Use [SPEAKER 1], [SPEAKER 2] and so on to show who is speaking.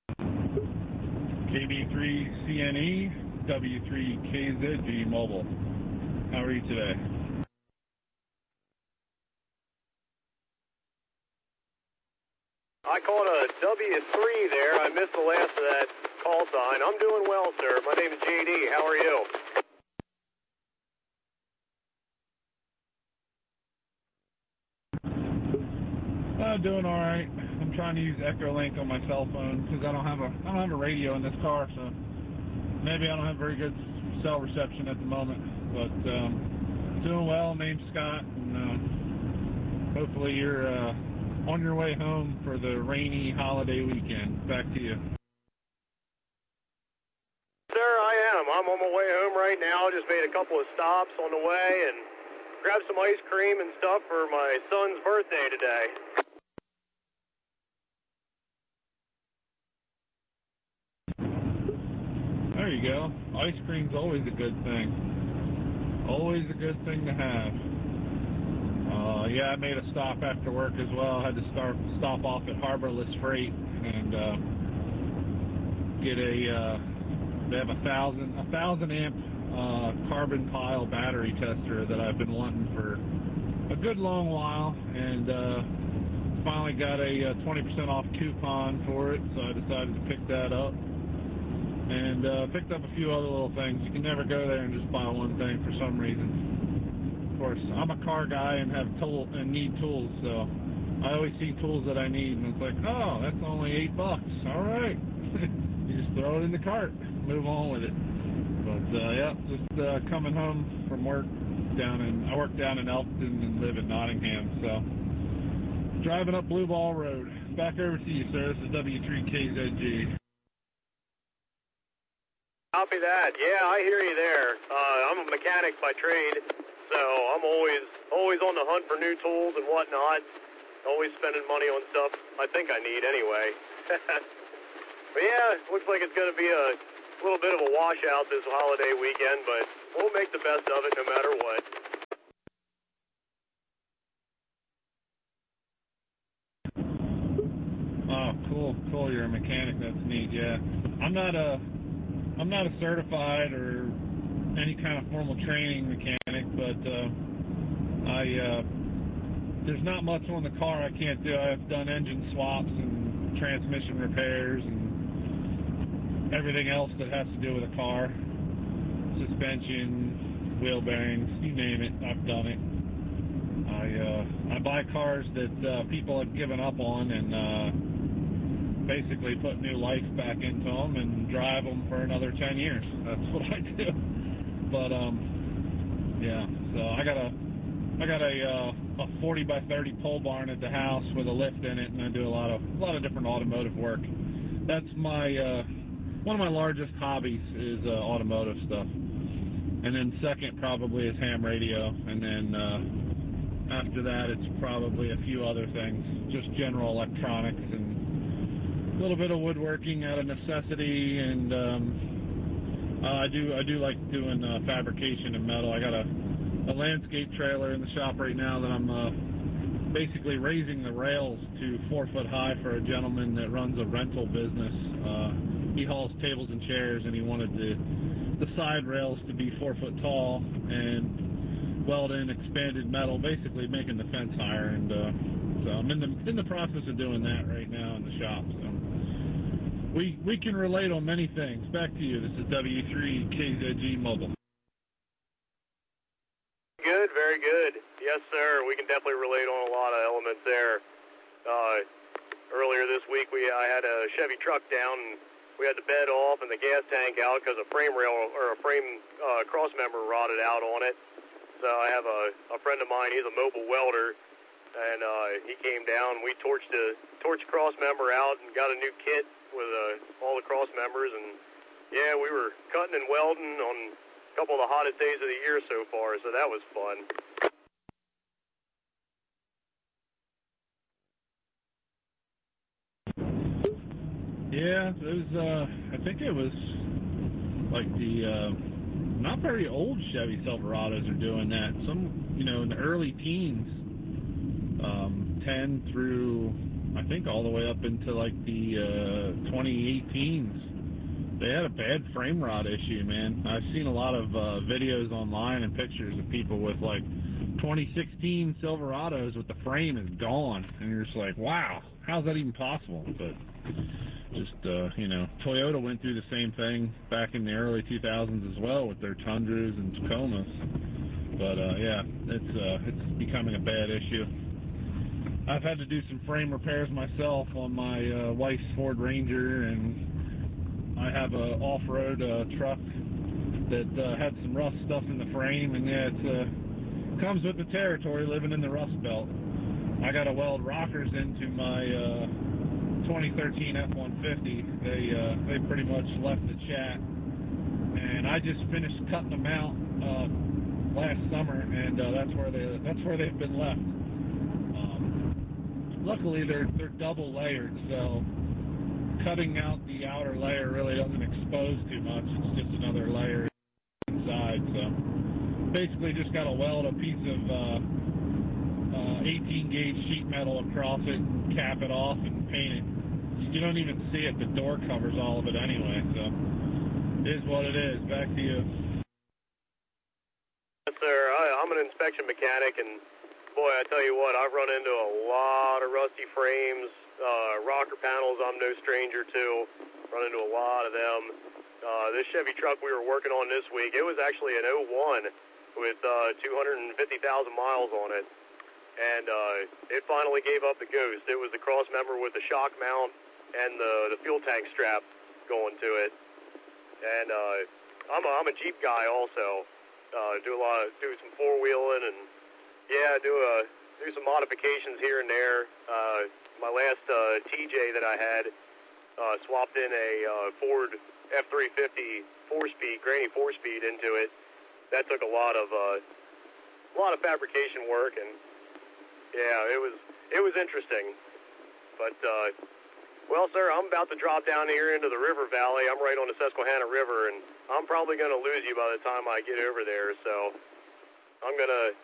[SPEAKER 1] KB3CNE, W3KZG Mobile. How are you today?
[SPEAKER 2] I called a W3 there. I missed the last of that call sign. I'm doing well, sir. My name is JD. How are you?
[SPEAKER 1] Doing all right. I'm trying to use Echolink on my cell phone because I don't have a radio in this car, so maybe I don't have very good cell reception at the moment. But doing well. Name's Scott, and hopefully you're on your way home for the rainy holiday weekend. Back to you.
[SPEAKER 2] Sir, I am. I'm on my way home right now. Just made a couple of stops on the way and grabbed some ice cream and stuff for my son's birthday today.
[SPEAKER 1] There you go. Ice cream's always a good thing. Always a good thing to have. Yeah, I made a stop after work as well. I had to stop off at Harborless Freight and get they have a 1,000 amp carbon pile battery tester that I've been wanting for a good long while, and finally got a 20% off coupon for it, so I decided to pick that up. And picked up a few other little things. You can never go there and just buy one thing for some reason. Of course, I'm a car guy and need tools, so I always see tools that I need, and it's like, oh, that's only $8. All right, you just throw it in the cart, move on with it. But yeah, just coming home from work I work down in Elkton and live in Nottingham, so driving up Blue Ball Road. Back over to you, sir. This is W3KZG.
[SPEAKER 2] Copy that. Yeah, I hear you there. I'm a mechanic by trade, so I'm always on the hunt for new tools and whatnot. Always spending money on stuff I think I need anyway. But yeah, looks like it's going to be a little bit of a washout this holiday weekend, but we'll make the best of it no matter what.
[SPEAKER 1] Oh, cool. You're a mechanic. That's neat. Yeah, I'm not a certified or any kind of formal training mechanic, but there's not much on the car I can't do. I've done engine swaps and transmission repairs and everything else that has to do with a car. Suspension, wheel bearings, you name it, I've done it. I buy cars that people have given up on and basically put new life back into them and drive them for another 10 years. That's what I do. But yeah, so I got a 40 by 30 pole barn at the house with a lift in it, and I do a lot of different automotive work. That's my one of my largest hobbies is automotive stuff, and then second probably is ham radio, and then after that it's probably a few other things, just general electronics and a little bit of woodworking out of necessity, and I do like doing fabrication and metal. I got a landscape trailer in the shop right now that I'm basically raising the rails to 4 foot high for a gentleman that runs a rental business. He hauls tables and chairs, and he wanted the side rails to be 4 foot tall and weld in expanded metal, basically making the fence higher. And so I'm in the process of doing that right now in the shop. So we can relate on many things. Back to you. This is W3KZG Mobile.
[SPEAKER 2] Good, very good. Yes, sir. We can definitely relate on a lot of elements there. Earlier this week, I had a Chevy truck down, and we had the bed off and the gas tank out because a frame rail or a frame cross member rotted out on it. So I have a friend of mine. He's a mobile welder, and he came down. We torched cross member out and got a new kit with all the cross members, and yeah, we were cutting and welding on a couple of the hottest days of the year so far, so that was fun.
[SPEAKER 1] Yeah, it was, I think it was like the not very old Chevy Silverados are doing that. Some, in the early teens, 10 through I think all the way up into like the 2018s. They had a bad frame rod issue, man. I've seen a lot of videos online and pictures of people with like 2016 Silverados with the frame is gone, and you're just like, wow, how's that even possible? But just, Toyota went through the same thing back in the early 2000s as well with their Tundras and Tacomas. But yeah, it's becoming a bad issue. I've had to do some frame repairs myself on my wife's Ford Ranger, and I have a off-road truck that had some rust stuff in the frame, and yeah, it comes with the territory living in the Rust Belt. I got to weld rockers into my 2013 F-150. They pretty much left the chat, and I just finished cutting them out last summer, and that's where they've been left. Luckily, they're double layered, so cutting out the outer layer really doesn't expose too much. It's just another layer inside. So basically just got to weld a piece of 18 gauge sheet metal across it, cap it off, and paint it. You don't even see it. The door covers all of it anyway. So it is what it is. Back to you.
[SPEAKER 2] Yes, sir. I'm an inspection mechanic, and boy, I tell you what, I've run into a lot of rusty frames. Rocker panels, I'm no stranger to. Run into a lot of them. This Chevy truck we were working on this week, it was actually an 01 with 250,000 miles on it. And it finally gave up the ghost. It was the cross member with the shock mount and the fuel tank strap going to it. And I'm a Jeep guy also. Do some four-wheeling and, yeah, do some modifications here and there. My last TJ that I had swapped in a Ford F350 4-speed, granny 4-speed into it. That took a lot of fabrication work, and yeah, it was interesting. But well, sir, I'm about to drop down here into the river valley. I'm right on the Susquehanna River, and I'm probably going to lose you by the time I get over there. So I'm gonna